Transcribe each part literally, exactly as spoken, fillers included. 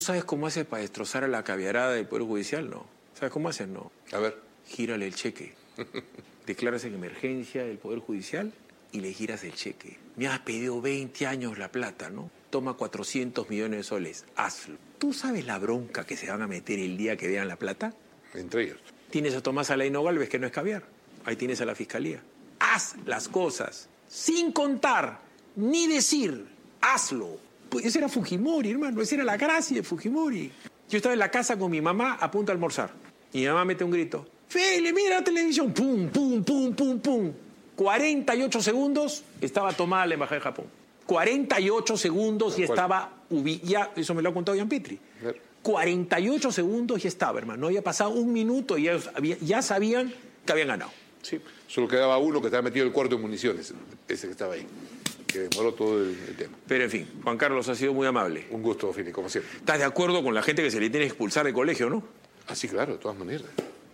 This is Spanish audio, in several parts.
¿Sabes cómo haces para destrozar a la caviarada del Poder Judicial? No. ¿Sabes cómo haces? No. A ver. Gírale el cheque. Declaras en emergencia del Poder Judicial y le giras el cheque. Me has pedido veinte años la plata, ¿no? Toma cuatrocientos millones de soles. Hazlo. ¿Tú sabes la bronca que se van a meter el día que vean la plata? Entre ellos. Tienes a Tomás Alaino Gálvez, que no es caviar. Ahí tienes a la Fiscalía. Haz las cosas sin contar ni decir. Hazlo. Pues ese era Fujimori, hermano. Esa era la gracia de Fujimori. Yo estaba en la casa con mi mamá a punto de almorzar. Y mi mamá mete un grito. Fele, mira la televisión. Pum, pum, pum, pum, pum. cuarenta y ocho segundos estaba tomada la embajada de Japón. cuarenta y ocho segundos y estaba... Ubi ya, eso me lo ha contado Ian Petri. cuarenta y ocho segundos y estaba, hermano. No había pasado un minuto y ya, había, ya sabían que habían ganado. Sí, solo quedaba uno que estaba metido en el cuarto de municiones, ese que estaba ahí, que demoró todo el, el tema. Pero en fin, Juan Carlos ha sido muy amable. Un gusto, Fili, como siempre. ¿Estás de acuerdo con la gente que se le tiene que expulsar del colegio, no? Ah, sí, claro, de todas maneras.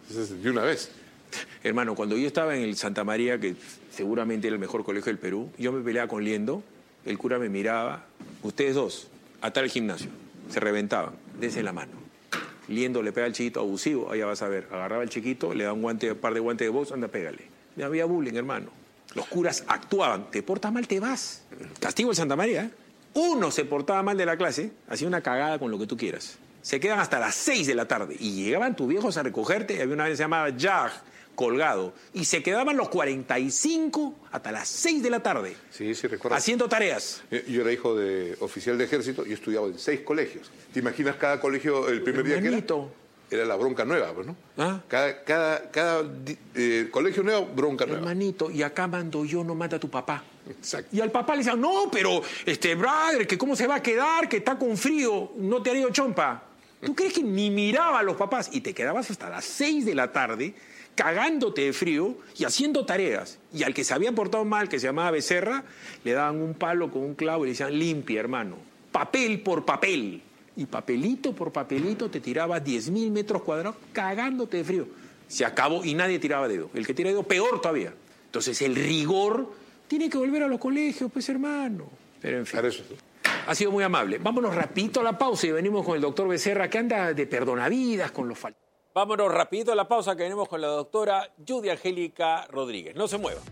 De una vez. Hermano, cuando yo estaba en el Santa María, que seguramente era el mejor colegio del Perú, yo me peleaba con Liendo, el cura me miraba, ustedes dos, atar el gimnasio, se reventaban, dense la mano. Liendo le pega al chiquito abusivo, allá vas a ver, agarraba al chiquito, le da un guante, un par de guantes de box, anda, pégale. No había bullying, hermano. Los curas actuaban, te portas mal, te vas. Castigo el Santa María, ¿eh? Uno se portaba mal de la clase, hacía una cagada con lo que tú quieras. Se quedan hasta las seis de la tarde y llegaban tus viejos a recogerte, y había una vez que se llamaba Jag, colgado, y se quedaban los cuarenta y cinco hasta las seis de la tarde. Sí, sí, recuerdo. Haciendo tareas. Yo, yo era hijo de oficial de ejército y estudiaba en seis colegios. ¿Te imaginas cada colegio el primer día que era? Era la bronca nueva, pues, ¿no? ¿Ah? Cada, cada, cada eh, colegio nuevo, bronca nueva. Hermanito, y acá mando yo, no mata a tu papá. Exacto. Y al papá le decían, no, pero, este, brother, que cómo se va a quedar, que está con frío, no te haría chompa. ¿Tú crees que ni miraba a los papás? Y te quedabas hasta las seis de la tarde cagándote de frío y haciendo tareas. Y al que se había portado mal, que se llamaba Becerra, le daban un palo con un clavo y le decían, limpia, hermano. Papel por papel. Y papelito por papelito te tiraba diez mil metros cuadrados cagándote de frío. Se acabó y nadie tiraba dedo. El que tira dedo, peor todavía. Entonces el rigor tiene que volver a los colegios, pues, hermano. Pero en fin. Para eso. Ha sido muy amable. Vámonos rapidito a la pausa y venimos con el doctor Becerra, que anda de perdonavidas con los faltos. Vámonos rapidito a la pausa, que venimos con la doctora Judy Angélica Rodríguez. No se mueva.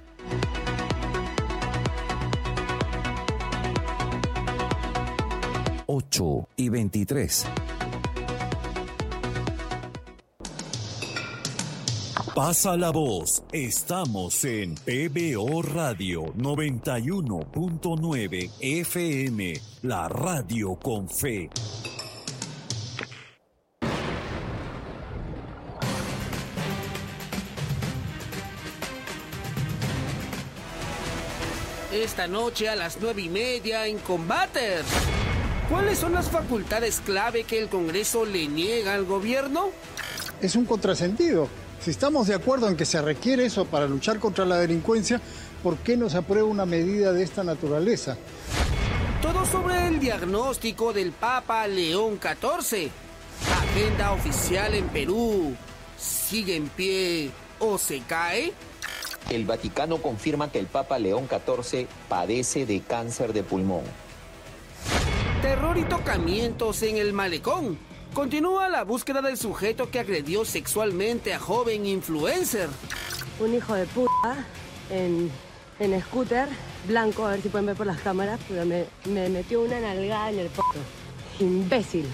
ocho y veintitrés. Pasa la voz. Estamos en P B O Radio noventa y uno punto nueve F M, la radio con fe. Esta noche a las nueve y media en Combaters. ¿Cuáles son las facultades clave que el Congreso le niega al gobierno? Es un contrasentido. Si estamos de acuerdo en que se requiere eso para luchar contra la delincuencia, ¿por qué no se aprueba una medida de esta naturaleza? Todo sobre el diagnóstico del Papa León catorce. Agenda oficial en Perú. ¿Sigue en pie o se cae? El Vaticano confirma que el Papa León catorce padece de cáncer de pulmón. Terror y tocamientos en el malecón. Continúa la búsqueda del sujeto que agredió sexualmente a joven influencer. Un hijo de puta en, en scooter, blanco, a ver si pueden ver por las cámaras, pero me, me metió una nalgada en el poto. Imbécil.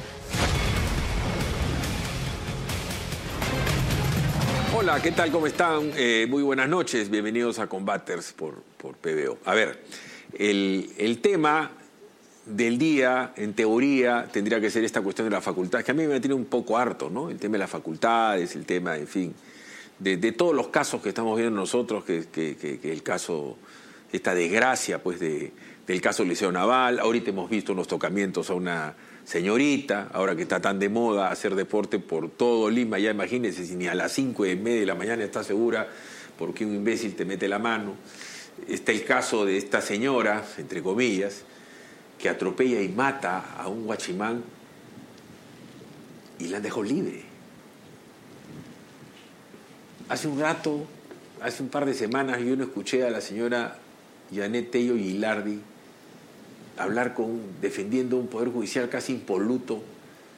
Hola, ¿qué tal? ¿Cómo están? Eh, muy buenas noches. Bienvenidos a Combaters por, por P B O. A ver, el, el tema del día, en teoría, tendría que ser esta cuestión de las facultades, que a mí me tiene un poco harto, ¿no? El tema de las facultades, el tema, en fin, de, de todos los casos que estamos viendo nosotros, que, que, que, que el caso, esta desgracia, pues, de, del caso Liceo Naval. Ahorita hemos visto unos tocamientos a una señorita, ahora que está tan de moda hacer deporte por todo Lima, ya imagínense, si ni a las cinco y media de la mañana está segura porque un imbécil te mete la mano. Está el caso de esta señora, entre comillas, que atropella y mata a un guachimán y la dejó libre. Hace un rato, hace un par de semanas, yo no escuché a la señora Janet Tello Gilardi hablar con, defendiendo un poder judicial casi impoluto,